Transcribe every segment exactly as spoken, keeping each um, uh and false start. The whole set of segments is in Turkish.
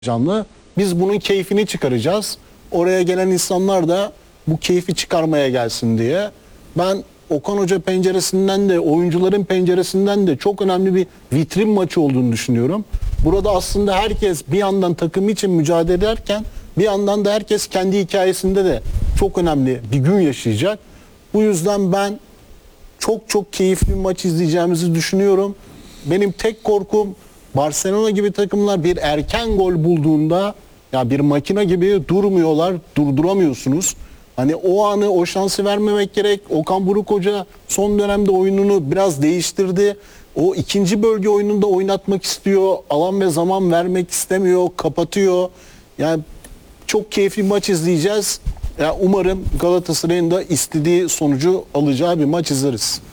canlı. Biz bunun keyfini çıkaracağız. Oraya gelen insanlar da bu keyfi çıkarmaya gelsin diye. Ben Okan Hoca penceresinden de oyuncuların penceresinden de çok önemli bir vitrin maçı olduğunu düşünüyorum. Burada aslında herkes bir yandan takım için mücadele ederken bir yandan da herkes kendi hikayesinde de çok önemli bir gün yaşayacak. Bu yüzden ben çok çok keyifli bir maç izleyeceğimizi düşünüyorum. Benim tek korkum Barcelona gibi takımlar bir erken gol bulduğunda ya bir makine gibi durmuyorlar, durduramıyorsunuz. Hani o anı, o şansı vermemek gerek. Okan Buruk Hoca son dönemde oyununu biraz değiştirdi. O ikinci bölge oyununda oynatmak istiyor. Alan ve zaman vermek istemiyor, kapatıyor. Yani çok keyifli maç izleyeceğiz. Ya umarım Galatasaray'ın da istediği sonucu alacağı bir maç izleriz.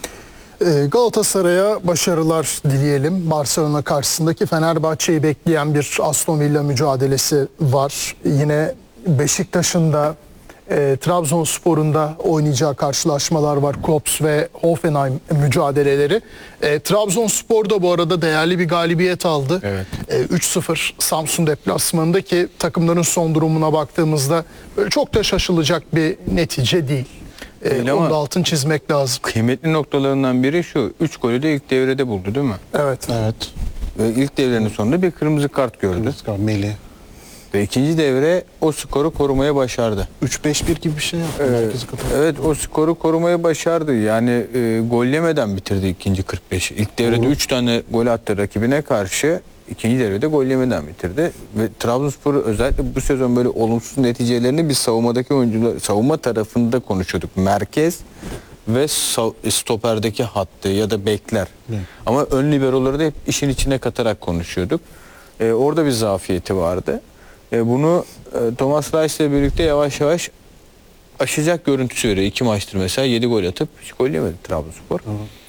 Galatasaray'a başarılar dileyelim. Barcelona karşısındaki Fenerbahçe'yi bekleyen bir Aston Villa mücadelesi var. Yine Beşiktaş'ın da e, Trabzonspor'un da oynayacağı karşılaşmalar var. Klops ve Hoffenheim mücadeleleri. E, Trabzonspor da bu arada değerli bir galibiyet aldı. Evet. E, üç sıfır Samsun deplasmanında ki takımların son durumuna baktığımızda böyle çok da şaşılacak bir netice değil. E, onu da altın çizmek lazım. Kıymetli noktalarından biri şu. üç golü de ilk devrede buldu değil mi? Evet. Evet. Ve ilk devrenin sonunda bir kırmızı kart gördü. Melih. Ve ikinci devre o skoru korumaya başardı. üç beş bir gibi bir şey yaptı. Evet, evet o skoru korumaya başardı. Yani e, gol yemeden bitirdi ikinci kırk beşi. İlk devrede üç tane gol attı rakibine karşı. İkinci devrede gol yemeden bitirdi. Ve Trabzonspor özellikle bu sezon böyle olumsuz neticelerini biz savunmadaki oyuncular, savunma tarafında konuşuyorduk. Merkez ve stoperdeki hattı ya da bekler. Hı. Ama ön liberoları da hep işin içine katarak konuşuyorduk. Ee, orada bir zafiyeti vardı. Ee, bunu e, Thomas Reis ile birlikte yavaş yavaş aşacak görüntüsü veriyor. İki maçtır mesela yedi gol atıp hiç gol yemedi Trabzonspor. Hı.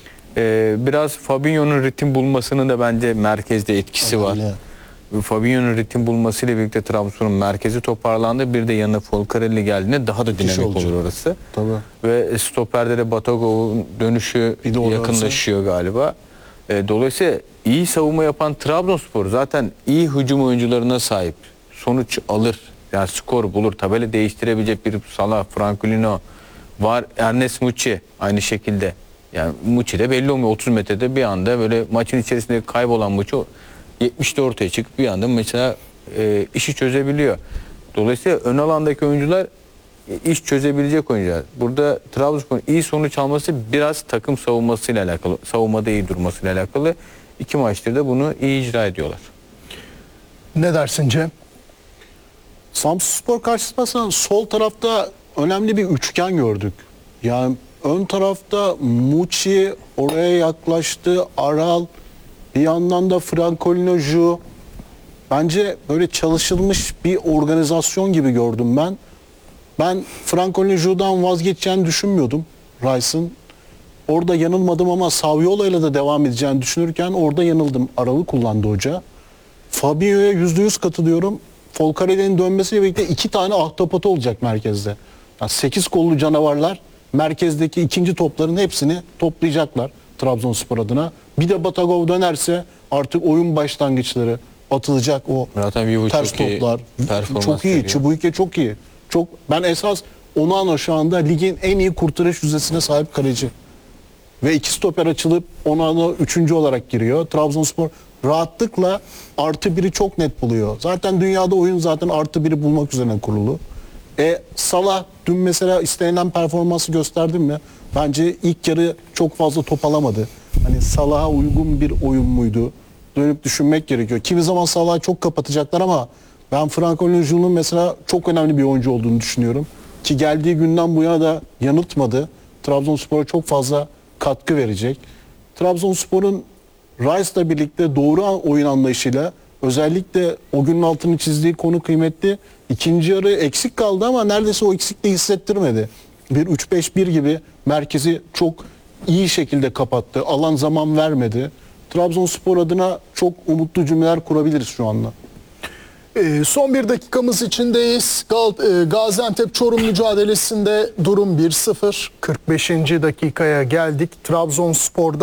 Ee, biraz Fabinho'nun ritim bulmasının da bence merkezde etkisi Aynen. var. Fabinho'nun ritim bulmasıyla birlikte Trabzonspor'un merkezi toparlandı. Bir de yanına Folcarelli geldiğinde daha da dinamik olur orası. Tabii. Ve stoperde de Batagov'un dönüşü yakınlaşıyor olsa. galiba. Ee, dolayısıyla iyi savunma yapan Trabzonspor zaten iyi hücum oyuncularına sahip. Sonuç alır. Yani skor bulur. Tabela değiştirebilecek bir Salah, Francolino var. Ernest Muçi aynı şekilde. Yani Muçi de belli olmuyor. otuz metrede bir anda böyle maçın içerisinde kaybolan Muçi yetmişte ortaya çıkıp bir anda mesela e, işi çözebiliyor. Dolayısıyla ön alandaki oyuncular e, iş çözebilecek oyuncular. Burada Trabzonspor'un iyi sonuç alması biraz takım savunmasıyla alakalı. Savunmada iyi durmasıyla alakalı. İki maçtır da bunu iyi icra ediyorlar. Ne dersin Cem? Samsunspor karşısında sol tarafta önemli bir üçgen gördük. Yani ön tarafta Muçi oraya yaklaştı, Aral, bir yandan da Francolino. Bence böyle çalışılmış bir organizasyon gibi gördüm ben. Ben Francolino'dan vazgeçeceğini düşünmüyordum Rice'ın. Orada yanılmadım ama Saviola'yla da devam edeceğini düşünürken orada yanıldım. Aral'ı kullandı hoca. Fabinho'ya yüzde yüz katılıyorum. Folcarelli'nin dönmesiyle birlikte iki tane ahtapot olacak merkezde. Yani sekiz kollu canavarlar merkezdeki ikinci topların hepsini toplayacaklar Trabzonspor adına. Bir de Batagov dönerse artık oyun başlangıçları atılacak o ters toplar. Çok iyi. Çubuike çok iyi. Çok ben esas Onana şu anda ligin en iyi kurtarış yüzdesine sahip kaleci. Ve iki stoper açılıp Onana üçüncü olarak giriyor. Trabzonspor rahatlıkla artı biri çok net buluyor. Zaten dünyada oyun zaten artı biri bulmak üzerine kurulu. E Salah dün mesela istenilen performansı gösterdi mi? Bence ilk yarı çok fazla top alamadı. Hani Salah'a uygun bir oyun muydu? Dönüp düşünmek gerekiyor. Kimi zaman Salah'ı çok kapatacaklar ama ben Francolino'nun mesela çok önemli bir oyuncu olduğunu düşünüyorum. Ki geldiği günden bu yana da yanıltmadı. Trabzonspor'a çok fazla katkı verecek. Trabzonspor'un Rice'la birlikte doğru oyun anlayışıyla özellikle o günün altını çizdiği konu kıymetli. İkinci yarı eksik kaldı ama neredeyse o eksikliği hissettirmedi. Bir üç beş bir gibi merkezi çok iyi şekilde kapattı. Alan zaman vermedi. Trabzonspor adına çok umutlu cümleler kurabiliriz şu anda. E, son bir dakikamız içindeyiz. Gal, e, Gaziantep-Çorum mücadelesinde durum bir sıfır. kırk beşinci dakikaya geldik. Trabzonspor'dan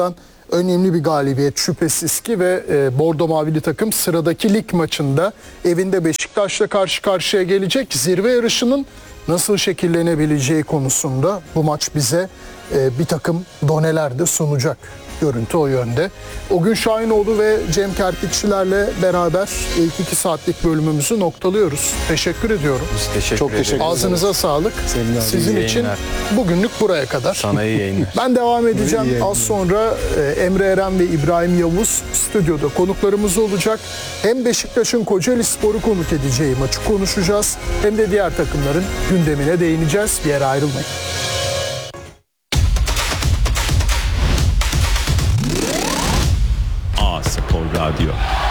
önemli bir galibiyet şüphesiz ki ve e, Bordo Mavili takım sıradaki lig maçında evinde Beşiktaş'la karşı karşıya gelecek. Zirve yarışının nasıl şekillenebileceği konusunda bu maç bize e, bir takım doneler de sunacak. Görüntü o yönde. O gün Şahinoğlu ve Cem Kerpiççilerle beraber ilk iki saatlik bölümümüzü noktalıyoruz. Teşekkür ediyorum. Biz teşekkür Çok ederiz. teşekkür ederim. Ağzınıza sağlık. Senin Sizin iyi için yayınlar. bugünlük buraya kadar. Sana iyi yayınlar. Ben devam edeceğim. İyi yayınlar. Az sonra e, Emre Eren ve İbrahim Yavuz stüdyoda konuklarımız olacak. Hem Beşiktaş'ın Kocaeli Spor'u konuk edeceği maçı konuşacağız. Hem de diğer takımların gündemine değineceğiz. Bir yere ayrılmayın. A Spor Radyo.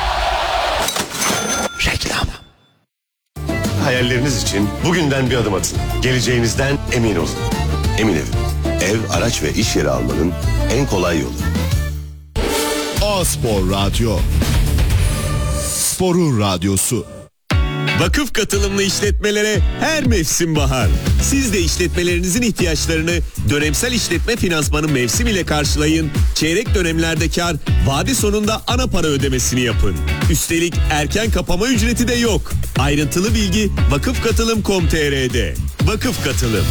Reklam. Hayalleriniz için bugünden bir adım atın. Geleceğinizden emin olun. Emin Ev. Ev, araç ve iş yeri almanın en kolay yolu. A Spor Radyo. Sporun radyosu. Vakıf katılımlı işletmelere her mevsim bahar. Siz de işletmelerinizin ihtiyaçlarını dönemsel işletme finansmanı mevsim ile karşılayın. Çeyrek dönemlerde kar, vade sonunda ana para ödemesini yapın. Üstelik erken kapama ücreti de yok. Ayrıntılı bilgi vakıfkatılım nokta com nokta tr'de. Vakıf Katılım.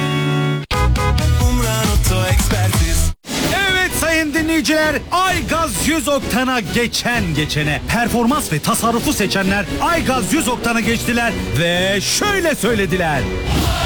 Evet sayın dinleyiciler, Aygaz yüz oktana geçen geçene performans ve tasarrufu seçenler Aygaz yüz oktana geçtiler ve şöyle söylediler.